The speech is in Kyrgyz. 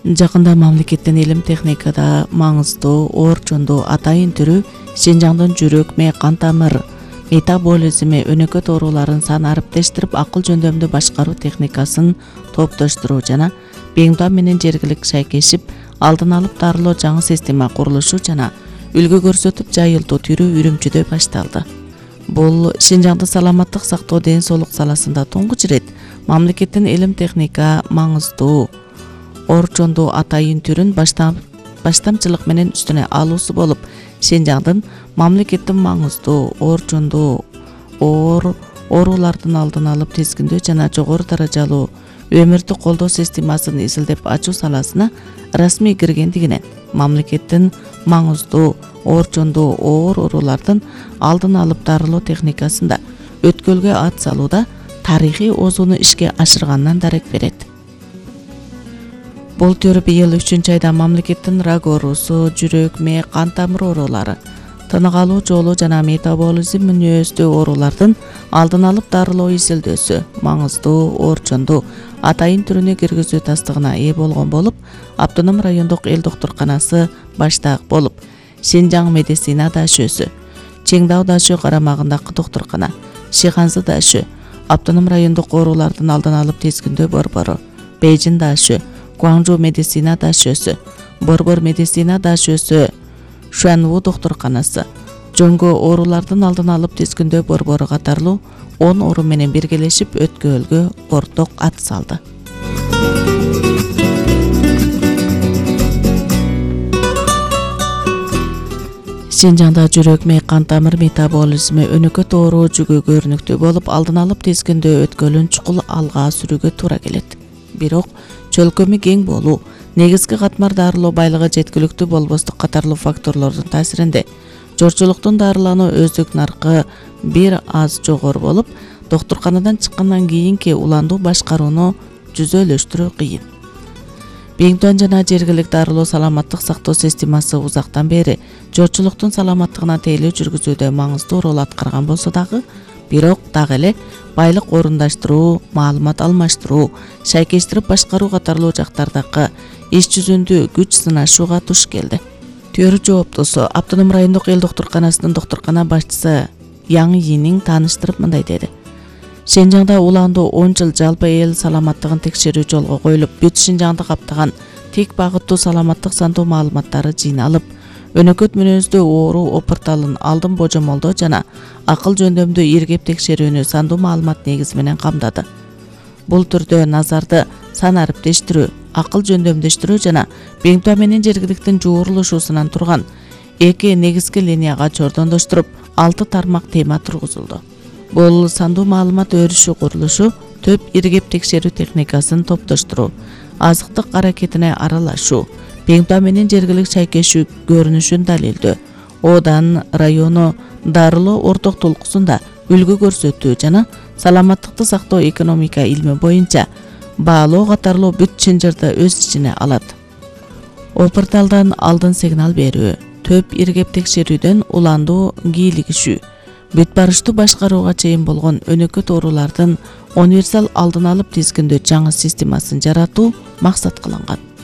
Жакында мамлекеттин илим техникада маңыздуу, орчундуу атайын түрү Шинжаңдын жүрөк, кан тамыр, метаболизми, өнөкөт ооруларын сан ариптештирип, акыл жөндөмдү башкаруу техникасын топтоштуруу жана беңдуа менен жергилик шайкешип, алдын алып дарылоо жаңы система курулушу жана үлгү көрсөтүп жайылтуу түрү Үрүмчүдө башталды. Бул Шинжаңды саламаттык сактоо, ден соолук саласында туңгуч ирет мамлекеттин илим техника маңыздуу, орчундуу атайын түрүн баштамчылык менен үстүнө алуусу болуп, Шинжаңдын мамлекеттин маңыздуу, орчундуу оорулардын алдын алып тизгиндөө жана жогору даражалуу өмүрдүк колдоо системасын изилдеп ачуу саласына расмий киргендигинен мамлекеттин маңыздуу, орчундуу оорулардын алдын алып дарылоо техникасында өткөлгө ат салууда тарыхый озууну ишке ашырганынан дарек берет. Бул төр быйыл 3-айда мамлекеттин рак оорусу, жүрөк, кан тамыр оорулары, тынык алуу жолу жана метаболизм мүнөздүү оорулардын алдын алып дарылоо изилдөөсү маңыздуу, орчундуу атайын түрүнө киргизүү тастыгына ээ болгон болуп, Автоном райондук эл доктурканасы баштаак болуп, Шинжаң медицина дашөсү, Чеңдау дашө карамагындагы доктуркана, Шиханзы дашө, Автоном райондук оорулардын алдын алып тизгиндөө борбору, Бейжин дашө, Гуаңжу медицина дашөсү, Борбор медицина дашөсү, Шуанву доктурканасы, жөнгө оорулардын алдын алып тизгиндөө борбору катарлуу 10 орун менен биргелешип өткөлгө орток ат салды. Шинжаңда жүрөк, кан тамыр, метаболизми, өнөкөт оору жүгө көрүнүктүү болуп, алдын алып тизгиндөө өткөлүн чукул алга сүрүүгө туура келет. Бирок чөлкөмү кең болуу, негизги катмар дарылоо байлыгы жеткиликтүү болбостук катарлуу факторлордун таасиринде жорчулуктун дарылануу өздүк наркы бир аз жогору болуп, доктурканадан чыккандан кийинки уландуу башкарууну жүзөлөштүрүү кыйын. Беңдуан жана жергилик дарылоо саламаттык сактоо системасы узактан бери жорчулуктун саламаттыгына тейлөө жүргүзүүдө маңыздуу рол аткарган болсо дагы, бирок дагы эле байлык орундаштыруу, маалымат алмаштыруу, шайкештирип башкаруу катарлуу жактардагы иш жүзүндө күч сынашууга туш келди. Төр жооптусу Автоном райондук эл доктурканасынын доктуркана башчысы Яң Йинин тааныштырып мындай деди. Шинжаңда уландуу 10 жыл жалпы эл саламаттыгын текшерүү жолго коюлуп, бүт Шинжаңды каптаган тек багыттуу саламаттык сандуу маалыматтары жыйналып, өнөкөт мүнөздүү оору опурталын алдын божомолдоо жана акыл жөндөмдүү иргеп текшерүүнү сандуу маалымат негизи менен камдады. Бул түрдө назарды сан ариптештирүү, акыл жөндөмдөштүрүү жана беңдуа менен жергиликтин жуурулушуусунан турган эки негизги линияга чордондоштуруп 6 тармак тема тургузулду. Бул сандуу маалымат өрүшү курулушу, төп иргеп текшерүү техникасын топтоштуруу, азыктык аракетине аралашуу, беңдуа менен жергилик шайкешүү көрүнүшүн далилдөө, Одан району дарылоо орток толкусунда үлгү көрсөтүү жана саламаттыкты сактоо экономика илми боюнча баалоо катарлуу бүт чынжырды өз ичине алат. Опурталдан алдын сигнал берүү, төп иргеп текшерүүдөн уландуу кийлигишүү, бүт барыштуу башкарууга чейин болгон өнөкөт оорулардын универсал алдын алып тизгиндөө жаңы системасын жаратуу максат кылынган.